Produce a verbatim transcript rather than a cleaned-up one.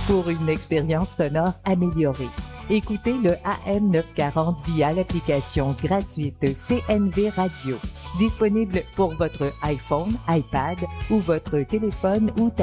pour une expérience sonore améliorée. Écoutez le A M neuf cent quarante via l'application gratuite C N V Radio, disponible pour votre iPhone, iPad ou votre téléphone ou tablette.